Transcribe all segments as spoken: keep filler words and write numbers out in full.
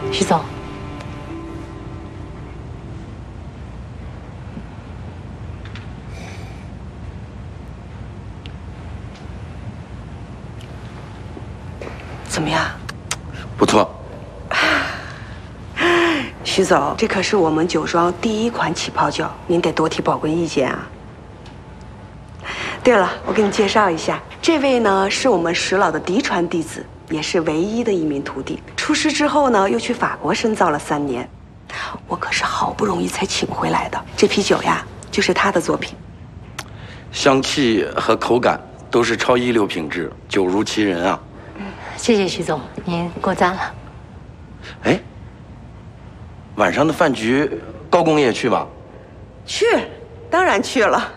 徐总， 怎么样？ 不错。 徐总，这可是我们酒庄第一款起泡酒，您得多提宝贵意见啊。对了，我给你介绍一下，这位呢是我们石老的嫡传弟子，也是唯一的一名徒弟。出师之后呢，又去法国深造了三年，我可是好不容易才请回来的。这批酒呀，就是他的作品， 香气和口感都是超一流品质，酒如其人啊。 谢谢徐总，您过赞了。 哎，晚上的饭局，高公也去吧？ 去，当然去了。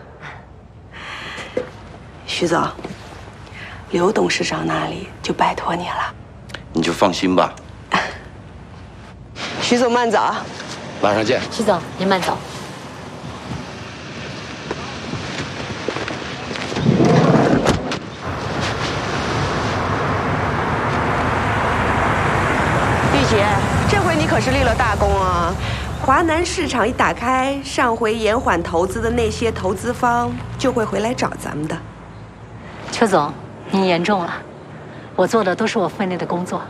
徐总，刘董事长那里就拜托你了。 你就放心吧。 徐总慢走啊。 晚上见。 徐总，您慢走。 玉姐，这回你可是立了大功啊！华南市场一打开，上回延缓投资的那些投资方就会回来找咱们的。 邱总，您言重了，我做的都是我分内的工作。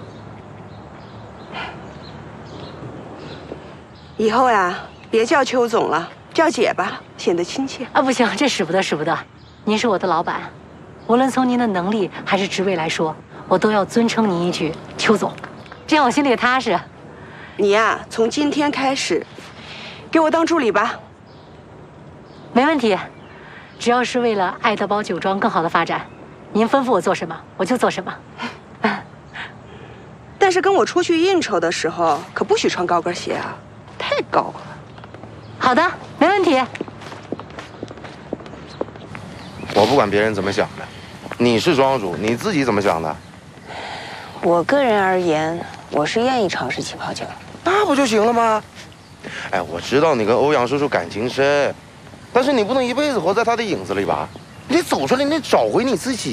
以后呀，别叫邱总了，叫姐吧，显得亲切。 啊，不行，这使不得，使不得。您是我的老板，无论从您的能力还是职位来说，我都要尊称您一句邱总，这样我心里踏实。 你呀，从今天开始，给我当助理吧。 没问题，只要是为了爱德堡酒庄更好的发展，您吩咐我做什么，我就做什么。 但是跟我出去应酬的时候，可不许穿高跟鞋啊，太高了。 好的，没问题。 我不管别人怎么想的，你是庄主，你自己怎么想的？ 我个人而言，我是愿意尝试起泡酒。 那不就行了吗？哎，我知道你跟欧阳叔叔感情深，但是你不能一辈子活在他的影子里吧？你得走出来，你得找回你自己。